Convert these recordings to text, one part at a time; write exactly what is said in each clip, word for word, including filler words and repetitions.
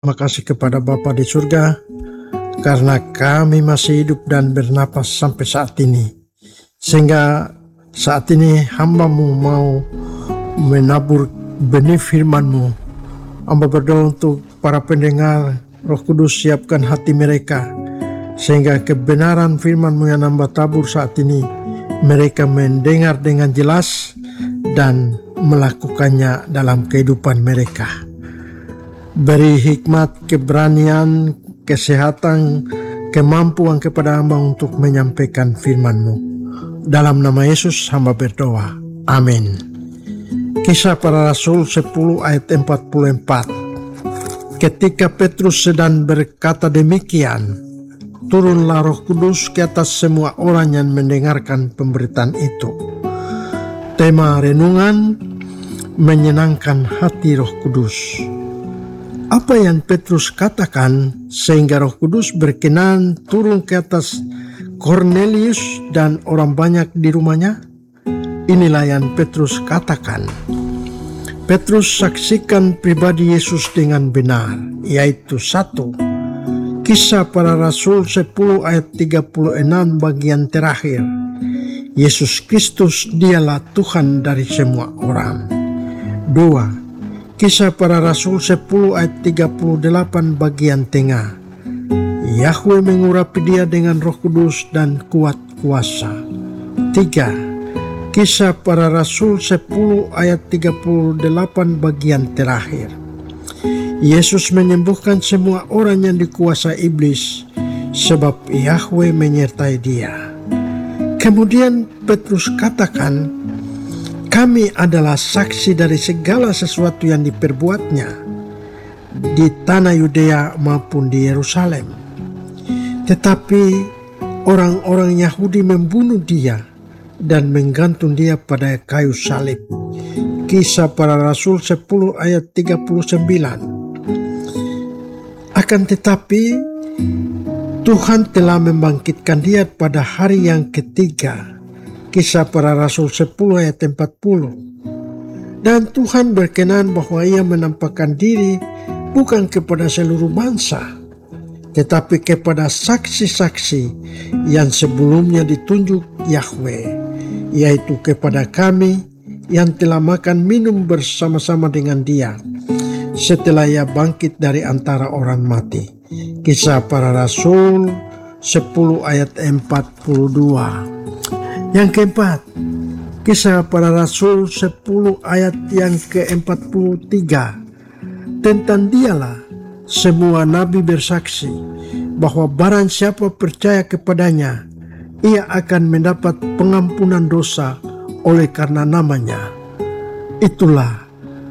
Terima kasih kepada Bapa di surga, karena kami masih hidup dan bernapas sampai saat ini. Sehingga saat ini hamba-Mu mau menabur benih firman-Mu. Hamba berdoa untuk para pendengar, Roh Kudus siapkan hati mereka, sehingga kebenaran firman-Mu yang hamba tabur saat ini, mereka mendengar dengan jelas dan melakukannya dalam kehidupan mereka. Beri hikmat, keberanian, kesehatan, kemampuan kepada hamba untuk menyampaikan firman-Mu. Dalam nama Yesus hamba berdoa. Amin. Kisah Para Rasul sepuluh ayat empat puluh empat. Ketika Petrus sedang berkata demikian, turunlah Roh Kudus ke atas semua orang yang mendengarkan pemberitaan itu. Tema renungan, menyenangkan hati Roh Kudus. Apa yang Petrus katakan sehingga Roh Kudus berkenan turun ke atas Kornelius dan orang banyak di rumahnya? Inilah yang Petrus katakan. Petrus saksikan pribadi Yesus dengan benar, yaitu satu. Kisah Para Rasul sepuluh ayat tiga puluh enam bagian terakhir. Yesus Kristus dialah Tuhan dari semua orang. Dua. Kisah Para Rasul sepuluh ayat tiga puluh delapan bagian tengah. Yahweh mengurapi dia dengan Roh Kudus dan kuat kuasa. Tiga. Kisah Para Rasul sepuluh ayat tiga puluh delapan bagian terakhir. Yesus menyembuhkan semua orang yang dikuasai iblis, sebab Yahweh menyertai dia. Kemudian Petrus katakan, kami adalah saksi dari segala sesuatu yang diperbuatnya di tanah Yudea maupun di Yerusalem. Tetapi orang-orang Yahudi membunuh dia dan menggantung dia pada kayu salib. Kisah Para Rasul sepuluh ayat tiga puluh sembilan. Akan tetapi Tuhan telah membangkitkan dia pada hari yang ketiga. Kisah Para Rasul sepuluh ayat empat puluh. Dan Tuhan berkenan bahwa ia menampakkan diri bukan kepada seluruh bangsa, tetapi kepada saksi-saksi yang sebelumnya ditunjuk Yahweh, yaitu kepada kami yang telah makan minum bersama-sama dengan dia setelah ia bangkit dari antara orang mati. Kisah Para Rasul sepuluh ayat empat puluh dua. Yang keempat, Kisah Para Rasul sepuluh ayat yang ke empat puluh tiga. Tentang dialah semua nabi bersaksi bahwa barang siapa percaya kepadanya, ia akan mendapat pengampunan dosa oleh karena namanya. Itulah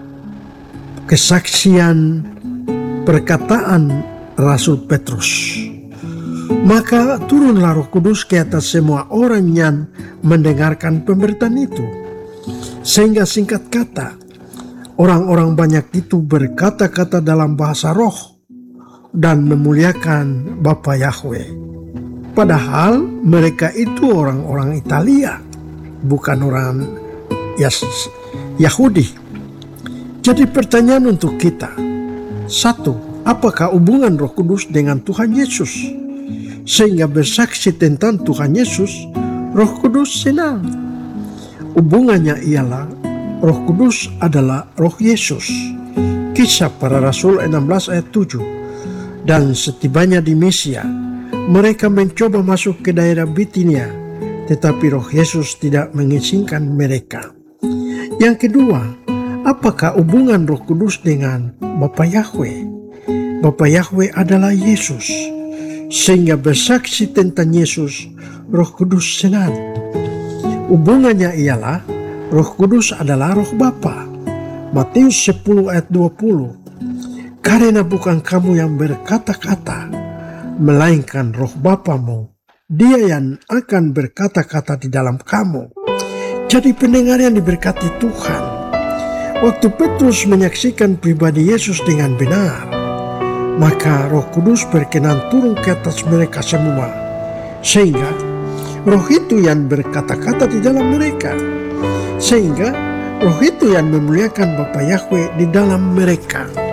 kesaksian perkataan Rasul Petrus. Maka turunlah Roh Kudus ke atas semua orang yang mendengarkan pemberitaan itu. Sehingga singkat kata, orang-orang banyak itu berkata-kata dalam bahasa roh dan memuliakan Bapa Yahweh. Padahal mereka itu orang-orang Italia, bukan orang Yahudi. Jadi pertanyaan untuk kita, satu, apakah hubungan Roh Kudus dengan Tuhan Yesus? Sehingga bersaksi tentang Tuhan Yesus, Roh Kudus senang. Hubungannya ialah Roh Kudus adalah Roh Yesus. Kisah Para Rasul enam belas ayat tujuh. Dan setibanya di Misia, mereka mencoba masuk ke daerah Bitinia, tetapi Roh Yesus tidak mengizinkan mereka. Yang kedua, apakah hubungan Roh Kudus dengan Bapa Yahweh? Bapa Yahweh adalah Yesus. Sehingga bersaksi tentang Yesus, Roh Kudus senang. Hubungannya ialah Roh Kudus adalah Roh Bapa. Matius sepuluh ayat dua puluh. Karena bukan kamu yang berkata-kata, melainkan Roh Bapamu, Dia yang akan berkata-kata di dalam kamu. Jadi pendengar yang diberkati Tuhan, waktu Petrus menyaksikan pribadi Yesus dengan benar, maka Roh Kudus berkenan turun ke atas mereka semua, sehingga Roh itu yang berkata-kata di dalam mereka, sehingga Roh itu yang memuliakan Bapa Yahweh di dalam mereka.